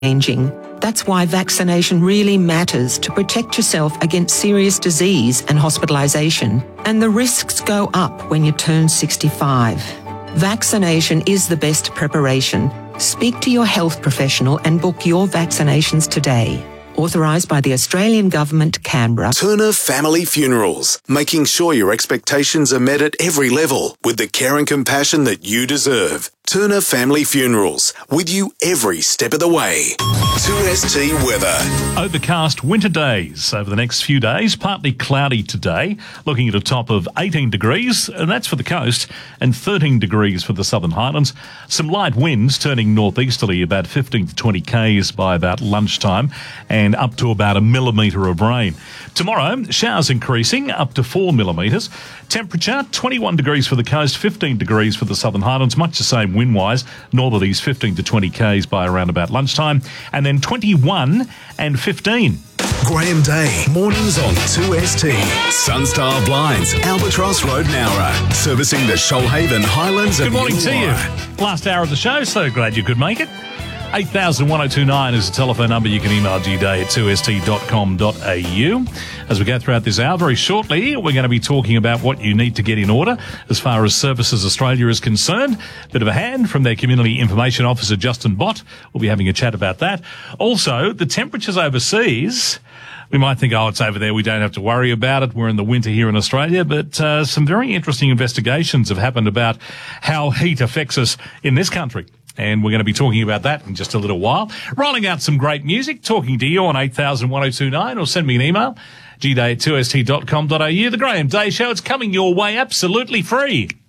changing. That's why vaccination really matters to protect yourself against serious disease and hospitalisation. And the risks go up when you turn 65. Vaccination is the best preparation. Speak to your health professional and book your vaccinations today. Authorised by the Australian Government, Canberra. Turner Family Funerals, making sure your expectations are met at every level with the care and compassion that you deserve. Turner Family Funerals, with you every step of the way. 2ST weather. Overcast winter days over the next few days. Partly cloudy today, looking at a top of 18 degrees, and that's for the coast, and 13 degrees for the Southern Highlands. Some light winds turning northeasterly, about 15 to 20 k's by about lunchtime, and up to about 1 millimetre of rain. Tomorrow, showers increasing up to 4 millimetres. Temperature 21 degrees for the coast, 15 degrees for the Southern Highlands, much the same wind-wise. Northerlies 15 to 20 k's by around about lunchtime, and then 21 and 15. Graham Day, mornings on 2ST. Sunstar Blinds, Albatross Road, Nowra. Servicing the Shoalhaven, Highlands and Good morning to you. Last hour of the show, so glad you could make it. 801029 is the telephone number. You can email gday@2st.com.au. As we go throughout this hour, very shortly, we're going to be talking about what you need to get in order as far as Services Australia is concerned. Bit of a hand from their Community Information Officer, Justin Bott. We'll be having a chat about that. Also, the temperatures overseas. We might think, oh, it's over there, we don't have to worry about it. We're in the winter here in Australia. But some very interesting investigations have happened about how heat affects us in this country. And we're going to be talking about that in just a little while. Rolling out some great music, talking to you on 801029, or send me an email, gday@2st.com.au. The Graham Day Show, it's coming your way absolutely free.